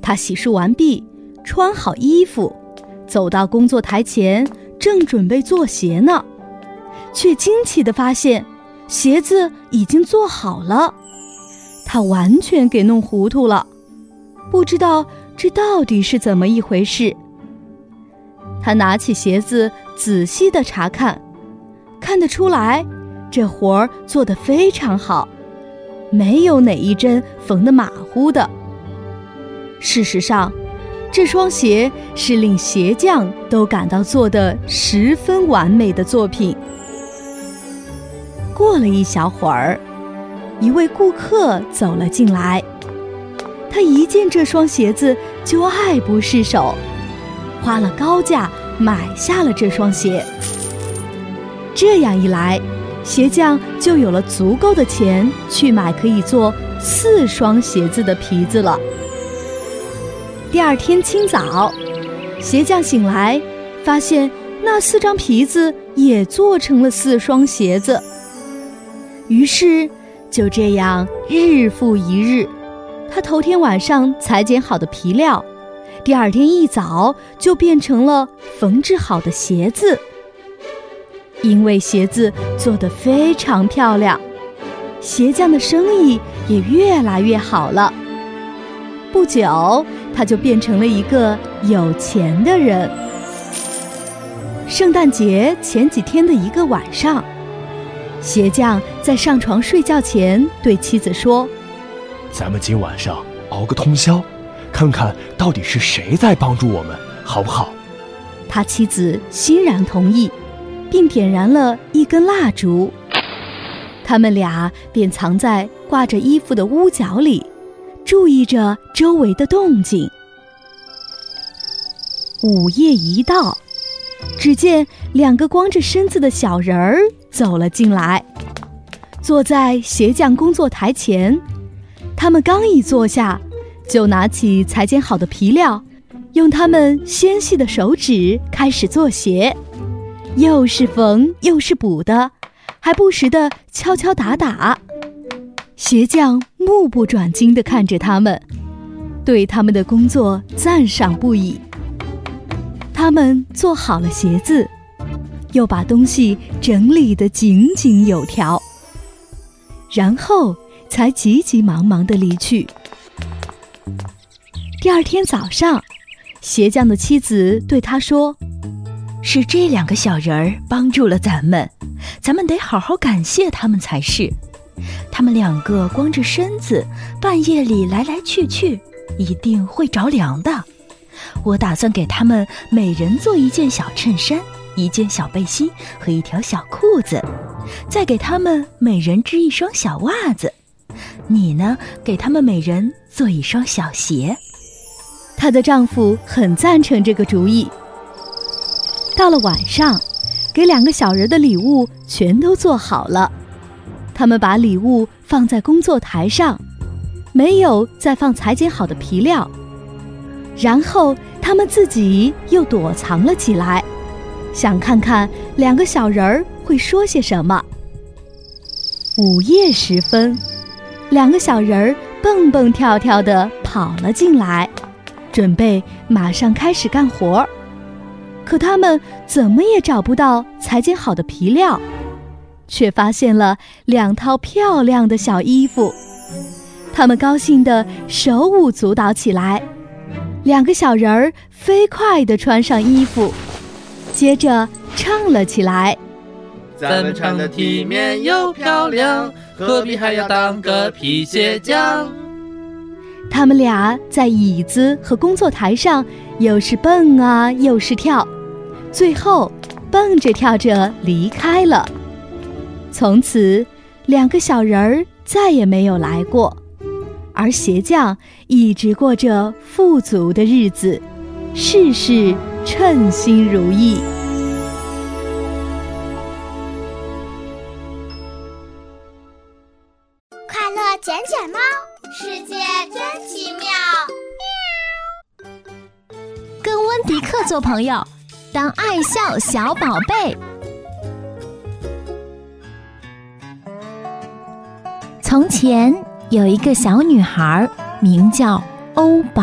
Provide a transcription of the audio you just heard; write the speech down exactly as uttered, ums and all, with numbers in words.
他洗漱完毕，穿好衣服，走到工作台前，正准备做鞋呢，却惊奇地发现鞋子已经做好了。他完全给弄糊涂了，不知道这到底是怎么一回事。他拿起鞋子仔细地查看，看得出来这活儿做得非常好，没有哪一针缝得马虎的。事实上，这双鞋是令鞋匠都感到做得十分完美的作品。过了一小会儿，一位顾客走了进来，他一见这双鞋子就爱不释手，花了高价买下了这双鞋。这样一来，鞋匠就有了足够的钱去买可以做四双鞋子的皮子了。第二天清早，鞋匠醒来，发现那四张皮子也做成了四双鞋子。于是就这样日复一日，他头天晚上裁剪好的皮料，第二天一早就变成了缝制好的鞋子。因为鞋子做得非常漂亮，鞋匠的生意也越来越好了。不久，他就变成了一个有钱的人。圣诞节前几天的一个晚上，鞋匠在上床睡觉前对妻子说： 咱们今晚上熬个通宵，看看到底是谁在帮助我们，好不好？ 他妻子欣然同意，并点燃了一根蜡烛。他们俩便藏在挂着衣服的屋角里，注意着周围的动静。午夜一到，只见两个光着身子的小人儿走了进来，坐在鞋匠工作台前。他们刚一坐下，就拿起裁剪好的皮料，用他们纤细的手指开始做鞋，又是缝又是补的，还不时地敲敲打打。鞋匠目不转睛地看着他们，对他们的工作赞赏不已。他们做好了鞋子，又把东西整理得井井有条，然后才急急忙忙地离去。第二天早上，鞋匠的妻子对他说： 是这两个小人儿帮助了咱们，咱们得好好感谢他们才是。他们两个光着身子，半夜里来来去去，一定会着凉的。我打算给他们每人做一件小衬衫，一件小背心和一条小裤子，再给他们每人织一双小袜子。你呢，给他们每人做一双小鞋。 她的丈夫很赞成这个主意。到了晚上，给两个小人的礼物全都做好了。他们把礼物放在工作台上，没有再放裁剪好的皮料。然后他们自己又躲藏了起来，想看看两个小人儿会说些什么。午夜时分，两个小人儿蹦蹦跳跳地跑了进来，准备马上开始干活。可他们怎么也找不到裁剪好的皮料，却发现了两套漂亮的小衣服。他们高兴地手舞足蹈起来，两个小人儿飞快地穿上衣服，接着唱了起来： 咱们唱得体面又漂亮，何必还要当个皮鞋匠？ 他们俩在椅子和工作台上又是蹦啊又是跳，最后蹦着跳着离开了。从此，两个小人儿再也没有来过，而鞋匠一直过着富足的日子，事事称心如意。 快乐捡捡猫，世界真奇妙。 跟温迪克做朋友，当爱笑小宝贝。从前有一个小女孩，名叫欧巴。